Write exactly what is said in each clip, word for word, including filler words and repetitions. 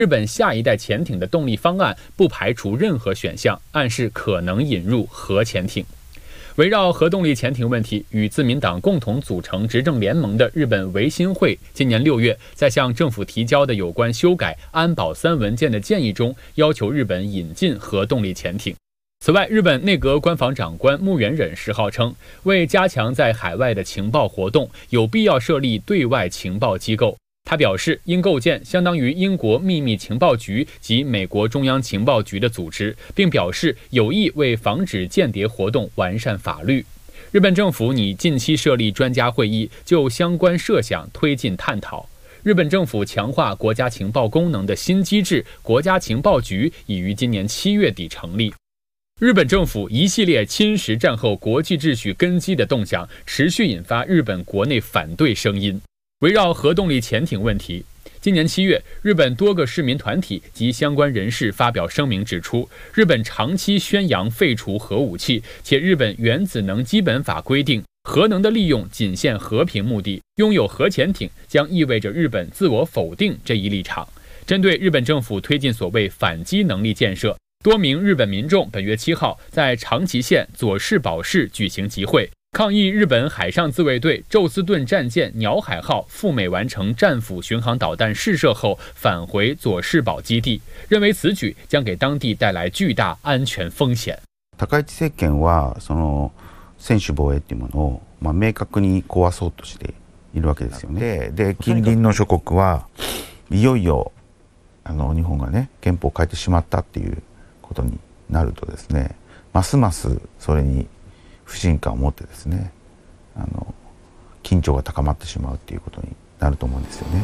日本下一代潜艇的动力方案不排除任何选项，暗示可能引入核潜艇。围绕核动力潜艇问题，与自民党共同组成执政联盟的日本维新会今年六月在向政府提交的有关修改安保三文件的建议中，要求日本引进核动力潜艇。此外，日本内阁官房长官木原忍十号称，为加强在海外的情报活动，有必要设立对外情报机构。他表示，应构建相当于英国秘密情报局及美国中央情报局的组织，并表示有意为防止间谍活动完善法律。日本政府拟近期设立专家会议，就相关设想推进探讨。日本政府强化国家情报功能的新机制国家情报局已于今年七月底成立。日本政府一系列侵蚀战后国际秩序根基的动向，持续引发日本国内反对声音。围绕核动力潜艇问题，今年七月，日本多个市民团体及相关人士发表声明指出，日本长期宣扬废除核武器，且日本原子能基本法规定，核能的利用仅限和平目的，拥有核潜艇将意味着日本自我否定这一立场。针对日本政府推进所谓反击能力建设，多名日本民众本月七号在长崎县佐世保市举行集会，抗议日本海上自卫队宙斯盾战舰鸟海号赴美完成战斧巡航导弹试射后返回佐世保基地，认为此举将给当地带来巨大安全風險。 高市政権はその専守防衛っていうものを、まあ、明確に壊そうとしているわけですよね。で、近隣の諸国はいよいよあの日本がね憲法を変えてしまったっていうことになるとですね、ますますそれに不信感を持ってですね、あの緊張が高まってしまうということになると思うんですよね。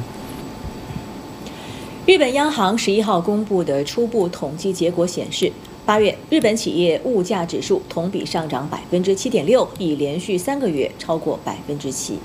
日本央行十一号公布的初步统计结果显示，八月日本企业物价指数同比上涨百分之七点六，已连续三个月超过百分之七。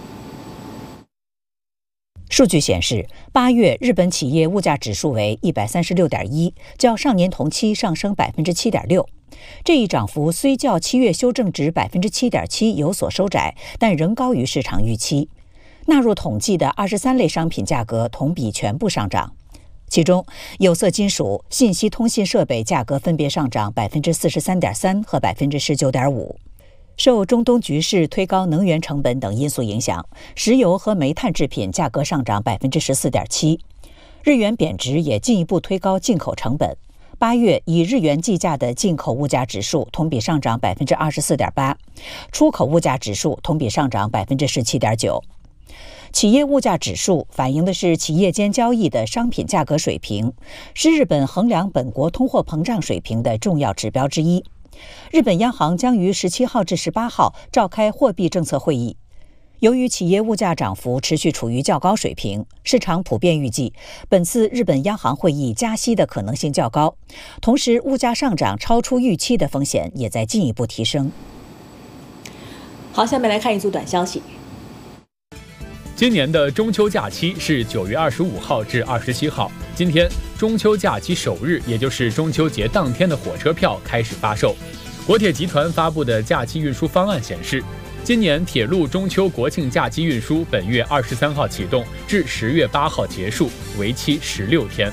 数据显示，八月日本企业物价指数为一百三十六点一，较上年同期上升百分之七点六。这一涨幅虽较七月修正值百分之七点七有所收窄，但仍高于市场预期。纳入统计的二十三类商品价格同比全部上涨，其中有色金属、信息通信设备价格分别上涨百分之四十三点三和百分之十九点五。受中东局势推高能源成本等因素影响，石油和煤炭制品价格上涨百分之十四点七。日元贬值也进一步推高进口成本。八月以日元计价的进口物价指数同比上涨百分之二十四点八，出口物价指数同比上涨百分之十七点九。企业物价指数反映的是企业间交易的商品价格水平，是日本衡量本国通货膨胀水平的重要指标之一。日本央行将于十七号至十八号召开货币政策会议。由于企业物价涨幅持续处于较高水平，市场普遍预计本次日本央行会议加息的可能性较高，同时物价上涨超出预期的风险也在进一步提升。 好，下面来看一组短消息。 今年的中秋假期是九月二十五号至二十七号，今天中秋假期首日，也就是中秋节当天的火车票开始发售。国铁集团发布的假期运输方案显示，今年铁路中秋国庆假期运输本月二十三号启动，至十月八号结束，为期十六天。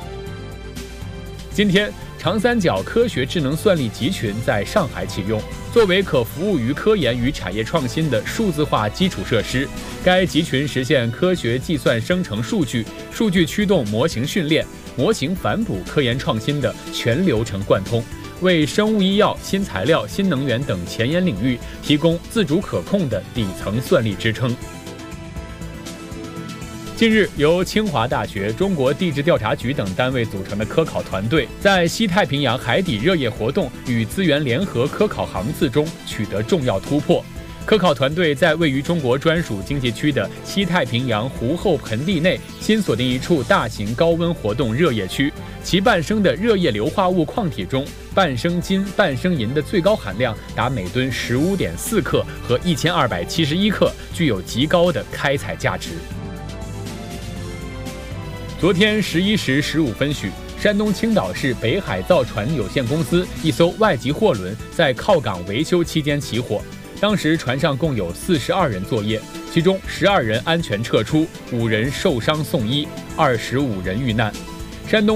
今天，长三角科学智能算力集群在上海启用，作为可服务于科研与产业创新的数字化基础设施。该集群实现科学计算生成数据、数据驱动模型训练、模型反哺科研创新的全流程贯通，为生物医药、新材料、新能源等前沿领域提供自主可控的底层算力支撑。近日，由清华大学、中国地质调查局等单位组成的科考团队，在西太平洋海底热液活动与资源联合科考航次中取得重要突破。科考团队在位于中国专属经济区的西太平洋湖后盆地内新锁定一处大型高温活动热液区，其半升的热液硫化物矿体中，半升金、半升银的最高含量达每吨十五点四克和一千二百七十一克，具有极高的开采价值。昨天十一时十五分许，山东青岛市北海造船有限公司一艘外籍货轮在靠港维修期间起火，当时船上共有四十二人作业，其中十二人安全撤出，五人受伤送医，二十五人遇难。山东